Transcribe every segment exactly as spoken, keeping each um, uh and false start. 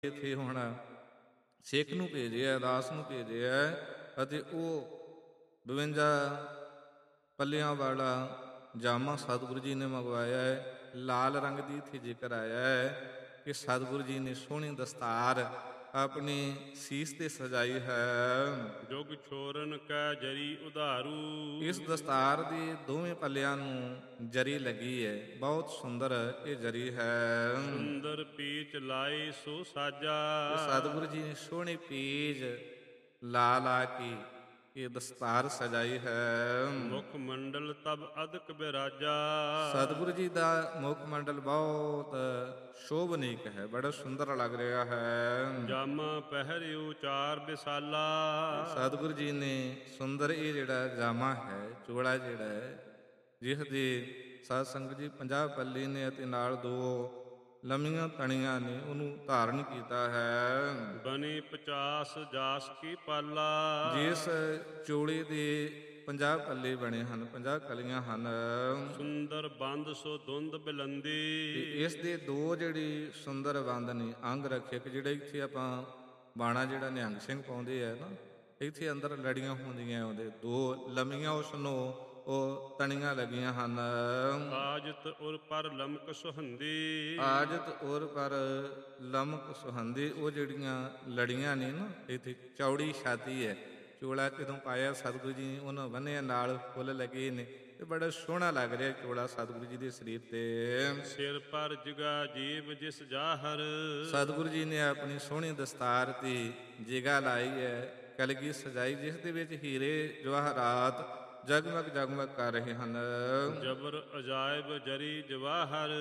ਇੱਥੇ ਹੁਣ ਸਿੱਖ ਨੂੰ ਭੇਜਿਆ, ਦਾਸ ਨੂੰ ਭੇਜਿਆ ਅਤੇ ਉਹ ਬਵੰਜਾ ਪੱਲਿਆਂ ਵਾਲਾ ਜਾਮਾ ਸਤਿਗੁਰੂ ਜੀ ਨੇ ਮੰਗਵਾਇਆ ਹੈ। ਲਾਲ ਰੰਗ ਦੀ ਇੱਥੇ ਜ਼ਿਕਰ ਆਇਆ ਹੈ ਕਿ ਸਤਿਗੁਰੂ ਜੀ ਨੇ ਸੋਹਣੀ ਦਸਤਾਰ ਆਪਣੀ ਸੀਸ ਤੇ ਸਜਾਈ ਹੈ। ਜੁਗ ਛੋਰਨ ਕੈ ਜਰੀ ਉਧਾਰੂ, ਇਸ ਦਸਤਾਰ ਦੇ ਦੋਵੇਂ ਪੱਲਿਆਂ ਨੂੰ ਜਰੀ ਲੱਗੀ ਹੈ, ਬਹੁਤ ਸੁੰਦਰ ਇਹ ਜਰੀ ਹੈ। ਸੁੰਦਰ ਪੀਚ ਲਾਈ ਸੋ ਸਾਜਾ, ਸਤਿਗੁਰੂ ਜੀ ਨੇ ਸੋਹਣੀ ਪੀਜ ਲਾ ਲਾ ਕੇ ਇਹ ਦਸਤਾਰ ਸਜਾਈ ਹੈ। ਮੁਖ ਮੰਡਲ ਤਬ ਅਦਕ ਬਿਰਾਜਾ, ਸਤਿਗੁਰੂ ਜੀ ਦਾ ਮੁਖ ਮੰਡਲ ਬਹੁਤ ਸ਼ੋਭਨੀਕ ਹੈ, ਬੜਾ ਸੁੰਦਰ ਲੱਗ ਰਿਹਾ ਹੈ। ਜਾਮਾ ਪਹਿਰਿਓ ਚਾਰ ਬਿਸਾਲਾ, ਸਤਿਗੁਰੂ ਜੀ ਨੇ ਸੁੰਦਰ ਇਹ ਜਿਹੜਾ ਜਾਮਾ ਹੈ, ਚੋਲਾ ਜਿਹੜਾ ਹੈ, ਜਿਸ ਦੇ ਸਾਧ ਸੰਗਤ ਜੀ ਪੰਜਾਹ ਪੱਲੀ ਨੇ ਅਤੇ ਨਾਲ ਦੋ ਲੰਮੀਆਂ ਤਣੀਆਂ ਨੇ, ਉਹਨੂੰ ਧਾਰਨ ਕੀਤਾ ਹੈ। ਬਨੇ ਪਚਾਸ ਜਾਸ ਕੀ ਪਾਲਾ, ਜਿਸ ਚੋਲੇ ਦੇ ਪੰਜਾਹ ਪੱਲੇ ਬਣੇ ਹਨ, ਪੰਜਾਹ ਕਲੀਆਂ ਹਨ। ਸੁੰਦਰ ਬੰਦ ਸੋ ਧੁੰਦ ਬਿਲੰਦੀ, ਤੇ ਇਸ ਦੇ ਦੋ ਜਿਹੜੀ ਸੁੰਦਰ ਬੰਦ ਨੇ ਅੰਗ ਰੱਖੇ, ਕਿ ਜਿਹੜੇ ਇੱਥੇ ਆਪਾਂ ਬਾਣਾ ਜਿਹੜਾ ਨਿਹੰਗ ਸਿੰਘ ਪਾਉਂਦੇ ਆ ਨਾ, ਇੱਥੇ ਅੰਦਰ ਲੜੀਆਂ ਹੁੰਦੀਆਂ ਉਹਦੇ ਦੋ ਲੰਮੀਆਂ ਉਸ ਨੂੰ ਉਹ ਤਣੀਆਂ ਲੱਗੀਆਂ ਹਨ। ਆਜਤ ਉਰ ਪਰ ਲਮਕ ਸੁਹੰਦੀ, ਆਜਤ ਉਰ ਪਰ ਲਮਕ ਸੁਹੰਦੀ, ਉਹ ਜਿਹੜੀਆਂ ਲੜੀਆਂ ਨੇ ਨਾ, ਇੱਥੇ ਚੌੜੀ ਛਾਤੀ ਹੈ, ਚੋਲਾ ਕਦੋਂ ਪਾਇਆ ਸਤਿਗੁਰੂ ਜੀ ਉਹਨਾਂ ਬੰਨਿਆ, ਨਾਲ ਫੁੱਲ ਲੱਗੇ ਨੇ, ਤੇ ਬੜਾ ਸੋਹਣਾ ਲੱਗ ਰਿਹਾ ਚੋਲਾ ਸਤਿਗੁਰੂ ਜੀ ਦੇ ਸਰੀਰ ਤੇ। ਸਿਰ ਪਰ ਜਗਾ ਜੀਵ ਜਿਸ ਜਾਹਰ, ਸਤਿਗੁਰੂ ਜੀ ਨੇ ਆਪਣੀ ਸੋਹਣੀ ਦਸਤਾਰ ਤੇ ਜਿਗਾ ਲਾਈ ਹੈ, ਕਲਗੀ ਸਜਾਈ, ਜਿਸ ਦੇ ਵਿੱਚ ਹੀਰੇ ਜਵਾਹਰਾਤ ਜਗਮਗ ਜਗਮਗ ਕਰ ਰਹੇ ਹਨ। ਜਬਰ ਅਜਾਇਬ ਜਰੀ ਜਵਾਹਰ,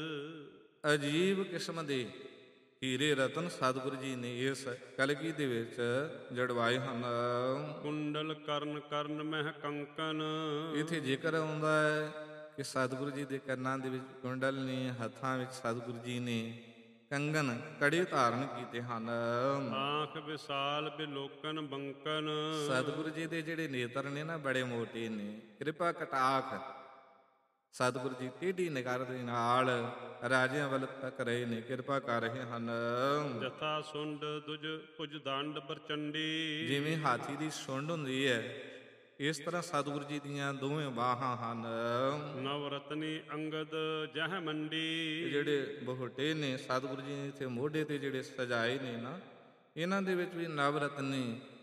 ਅਜੀਬ ਕਿਸਮ ਦੇ ਹੀਰੇ ਰਤਨ ਸਤਿਗੁਰੂ ਜੀ ਨੇ ਇਸ ਕਲਗੀ ਦੇ ਵਿੱਚ ਜੜਵਾਏ ਹਨ। ਕੁੰਡਲ ਕਰਨ ਕਰਨ ਮਹਿ ਕੰਕਨ, ਇੱਥੇ ਜ਼ਿਕਰ ਆਉਂਦਾ ਹੈ ਕਿ ਸਤਿਗੁਰੂ ਜੀ ਦੇ ਕੰਨਾਂ ਦੇ ਵਿੱਚ ਕੁੰਡਲ ਨੇ, ਹੱਥਾਂ ਵਿੱਚ ਸਤਿਗੁਰੂ ਜੀ ਨੇ ਕੰਗਨ ਕੜੇ ਧਾਰਨ ਕੀਤੇ ਹਨ। ਆਂਖ ਵਿਸਾਲ ਬਿਲੋਕਨ ਬੰਕਨ, ਸਤਿਗੁਰੂ ਜੀ ਦੇ ਜਿਹੜੇ ਨੇਤਰ ਨੇ ਨਾ ਬੜੇ ਮੋਟੇ ਨੇ, ਕਿਰਪਾ ਕਟਾਖ ਸਤਿਗੁਰੂ ਜੀ ਟੇਢੀ ਨਿਗਾਹ ਦੇ ਨਾਲ ਰਾਜਿਆਂ ਵੱਲ ਤੱਕ ਰਹੇ ਨੇ, ਕਿਰਪਾ ਕਰ ਰਹੇ ਹਨ। ਜਥਾ ਸੁੰਡ ਦੁਜ ਭੁਜ ਦੰਡ ਪ੍ਰਚੰਡੀ, ਜਿਵੇਂ ਹਾਥੀ ਦੀ ਸੁੰਡ ਹੁੰਦੀ ਹੈ, ਇਸ ਤਰ੍ਹਾਂ ਸਤਿਗੁਰੂ ਜੀ ਦੀਆਂ ਦੋਵੇਂ ਬਾਹਾਂ ਹਨ। ਨਵਰਤਨੀ ਅੰਗਦ ਜਹ ਮੰਡੀ, ਜਿਹੜੇ ਬਹੁਟੇ ਨੇ ਸਤਿਗੁਰੂ ਜੀ ਨੇ ਇੱਥੇ ਮੋਢੇ ਤੇ ਜਿਹੜੇ ਸਜਾਏ ਨੇ ਨਾ, ਇਹਨਾਂ ਦੇ ਵਿੱਚ ਵੀ ਨਵਰਤਨੀ